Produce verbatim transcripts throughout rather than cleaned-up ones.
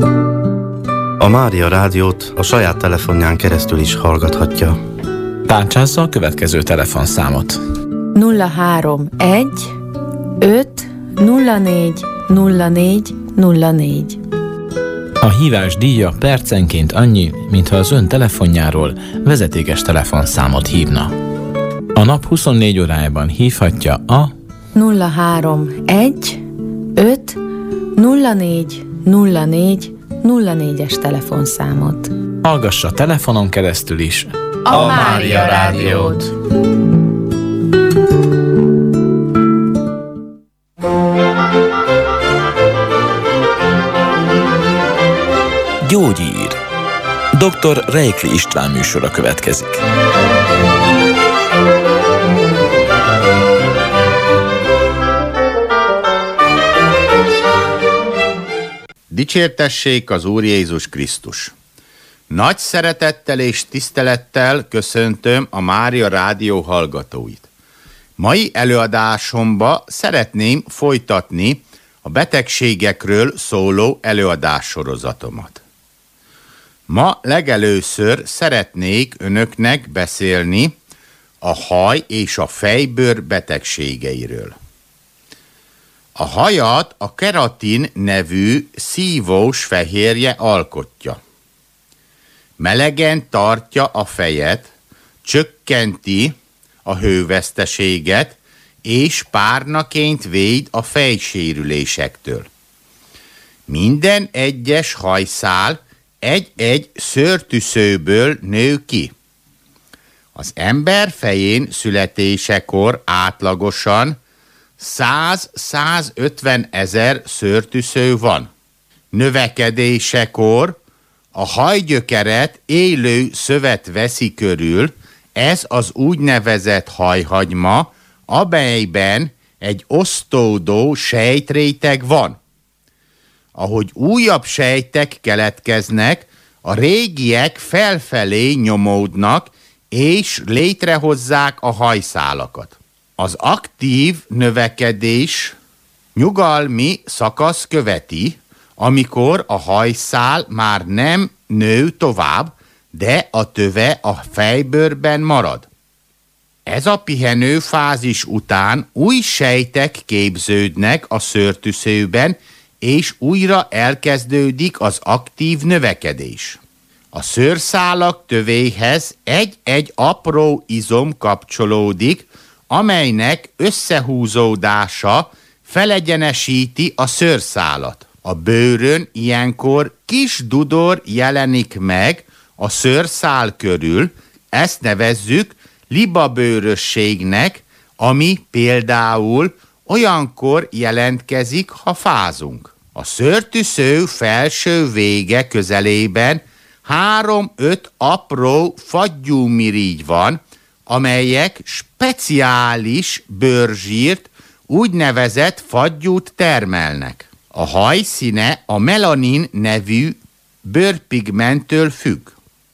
A Mária Rádiót a saját telefonján keresztül is hallgathatja. Tárcsázza a következő telefonszámot. nulla három egy öt nulla négy nulla négy nulla négy. A hívás díja percenként annyi, mintha az ön telefonjáról vezetékes telefonszámot hívna. A nap huszonnégy órájában hívhatja a nulla három egy öt nulla négy nulla négy nulla négyes telefonszámot. Hallgassa telefonon keresztül is a, a Mária Rádiót. Gyógyír. doktor Reikli István műsora következik. Dicsértessék az Úr Jézus Krisztus! Nagy szeretettel és tisztelettel köszöntöm a Mária Rádió hallgatóit. Mai előadásomba szeretném folytatni a betegségekről szóló előadássorozatomat. Ma legelőször szeretnék önöknek beszélni a haj és a fejbőr betegségeiről. A hajat a keratin nevű szívós fehérje alkotja. Melegen tartja a fejet, csökkenti a hőveszteséget, és párnaként véd a fejsérülésektől. Minden egyes hajszál egy-egy szőrtűszőből nő ki. Az ember fején születésekor átlagosan száz-százötven ezer szőrtűsző van. Növekedésekor a hajgyökeret élő szövet veszi körül, ez az úgynevezett hajhagyma, amelyben egy osztódó sejtréteg van. Ahogy újabb sejtek keletkeznek, a régiek felfelé nyomódnak, és létrehozzák a hajszálakat. Az aktív növekedés nyugalmi szakasz követi, amikor a hajszál már nem nő tovább, de a töve a fejbőrben marad. Ez a pihenő fázis után új sejtek képződnek a szőrtűszőben, és újra elkezdődik az aktív növekedés. A szőrszálak tövéhez egy-egy apró izom kapcsolódik, amelynek összehúzódása felegyenesíti a szőrszálat. A bőrön ilyenkor kis dudor jelenik meg a szőrszál körül, ezt nevezzük libabőrösségnek, ami például olyankor jelentkezik, ha fázunk. A szőrtűsző felső vége közelében három-öt apró fagyúmirigy van, amelyek speciális bőrzsírt, úgynevezett fagyút termelnek. A haj színe a melanin nevű bőrpigmenttől függ.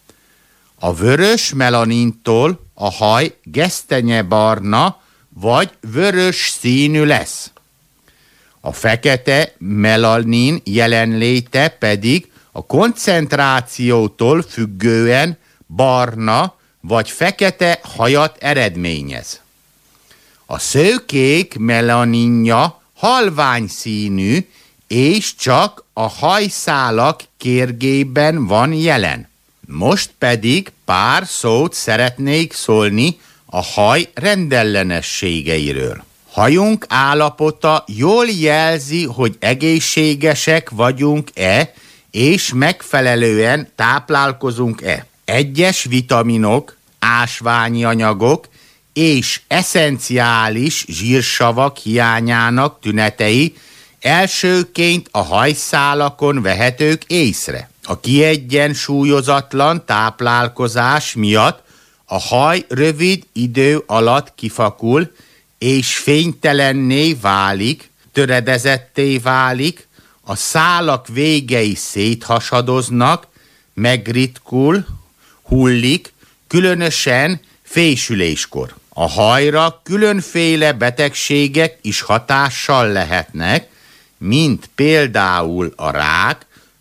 A vörös melanintól a haj gesztenyebarna vagy vörös színű lesz. A fekete melanin jelenléte pedig a koncentrációtól függően barna vagy fekete hajat eredményez. A szőkék melaninja halvány színű, és csak a hajszálak kérgében van jelen. Most pedig pár szót szeretnék szólni a haj rendellenességeiről. Hajunk állapota jól jelzi, hogy egészségesek vagyunk-e, és megfelelően táplálkozunk-e. Egyes vitaminok, ásványi anyagok és eszenciális zsírsavak hiányának tünetei elsőként a hajszálakon vehetők észre. A kiegyensúlyozatlan táplálkozás miatt a haj rövid idő alatt kifakul, és fénytelenné válik, töredezetté válik, a szálak végei széthasadoznak, megritkul, hullik, különösen fésüléskor. A hajra különféle betegségek is hatással lehetnek, mint például a rák,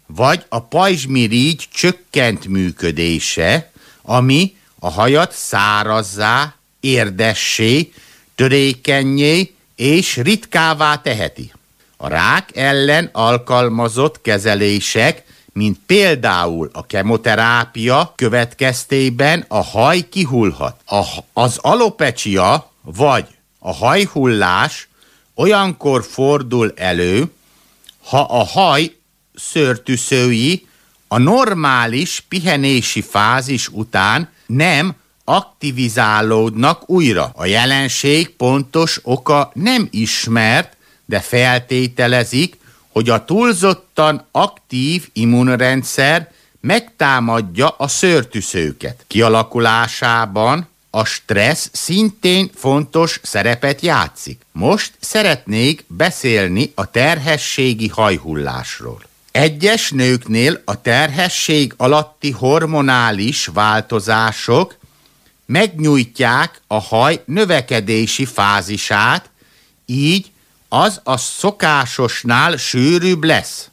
vagy a pajzsmirigy csökkent működése, ami a hajat szárazzá, érdessé, törékennyé és ritkává teheti. A rák ellen alkalmazott kezelések, mint például a kemoterápia következtében a haj kihullhat. A, az alopecia vagy a hajhullás olyankor fordul elő, ha a haj szőrtűszői a normális pihenési fázis után nem aktivizálódnak újra. A jelenség pontos oka nem ismert, de feltételezik, hogy a túlzottan aktív immunrendszer megtámadja a szőrtűszőket. Kialakulásában a stressz szintén fontos szerepet játszik. Most szeretnék beszélni a terhességi hajhullásról. Egyes nőknél a terhesség alatti hormonális változások megnyújtják a haj növekedési fázisát, így az a szokásosnál sűrűbb lesz.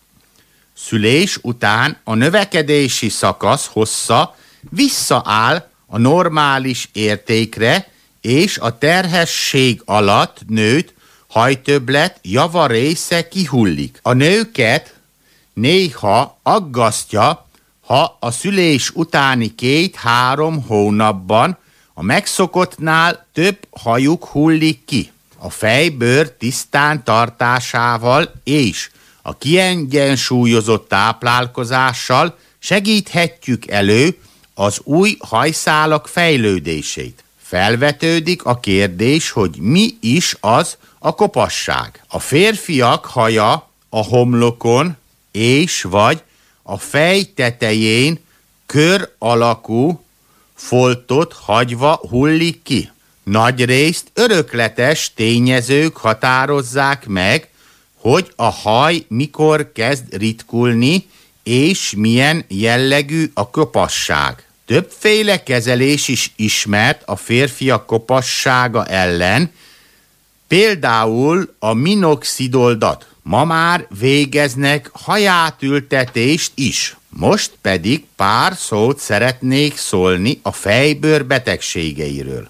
Szülés után a növekedési szakasz hossza visszaáll a normális értékre, és a terhesség alatt nőtt hajtöbblet javarésze kihullik. A nőket néha aggasztja, ha a szülés utáni két-három hónapban a megszokottnál több hajuk hullik ki. A fejbőr tisztán tartásával és a kiegyensúlyozott táplálkozással segíthetjük elő az új hajszálak fejlődését. Felvetődik a kérdés, hogy mi is az a kopasság. A férfiak haja a homlokon és vagy a fej tetején kör alakú foltot hagyva hullik ki. Nagyrészt örökletes tényezők határozzák meg, hogy a haj mikor kezd ritkulni, és milyen jellegű a kopasság. Többféle kezelés is ismert a férfiak kopassága ellen, például a minoxidoldat. Ma már végeznek hajátültetést is. Most pedig pár szót szeretnék szólni a fejbőr betegségeiről.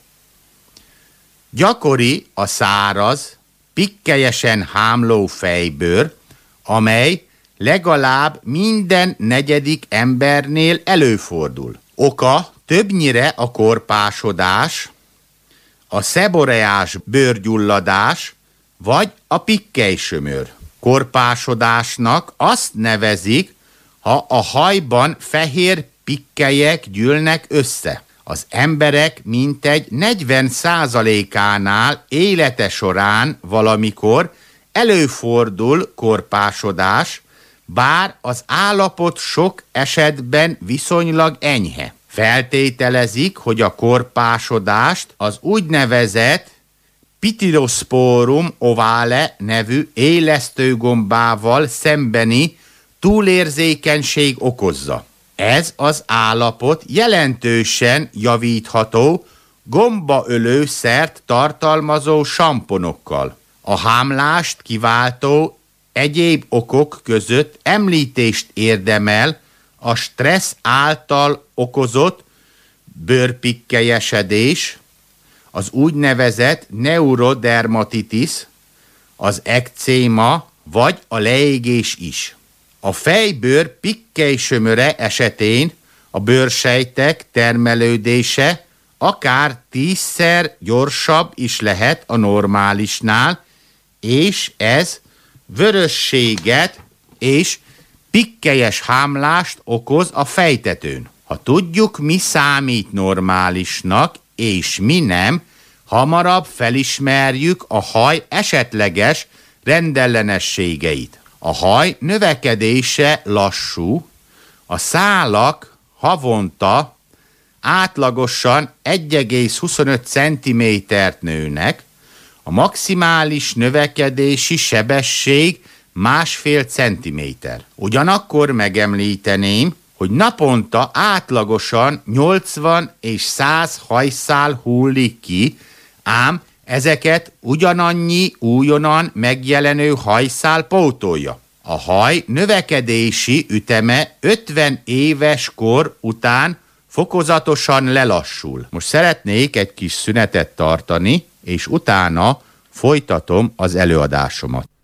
Gyakori a száraz, pikkelyesen hámló fejbőr, amely legalább minden negyedik embernél előfordul. Oka többnyire a korpásodás, a szeboreás bőrgyulladás vagy a pikkelysömör. Korpásodásnak azt nevezik, ha a hajban fehér pikkelyek gyűlnek össze. Az emberek mintegy negyven százalékánál élete során valamikor előfordul korpásodás, bár az állapot sok esetben viszonylag enyhe. Feltételezik, hogy a korpásodást az úgynevezett Pitylosporum ovale nevű élesztőgombával szembeni túlérzékenység okozza. Ez az állapot jelentősen javítható gombaölőszert tartalmazó samponokkal. A hámlást kiváltó egyéb okok között említést érdemel a stressz által okozott bőrpikkelyesedés, az úgynevezett neurodermatitis, az ekcéma vagy a leégés is. A fejbőr pikkelysömöre esetén a bőrsejtek termelődése akár tízszer gyorsabb is lehet a normálisnál, és ez vörösséget és pikkelyes hámlást okoz a fejtetőn. Ha tudjuk, mi számít normálisnak, és mi nem, hamarabb felismerjük a haj esetleges rendellenességeit. A haj növekedése lassú, a szálak havonta átlagosan egy egész huszonöt centimétert nőnek, a maximális növekedési sebesség másfél centiméter. Ugyanakkor megemlíteném, hogy naponta átlagosan nyolcvan és száz hajszál hullik ki, ám ezeket ugyanannyi újonnan megjelenő hajszál pótolja. A haj növekedési üteme ötven éves kor után fokozatosan lelassul. Most szeretnék egy kis szünetet tartani, és utána folytatom az előadásomat.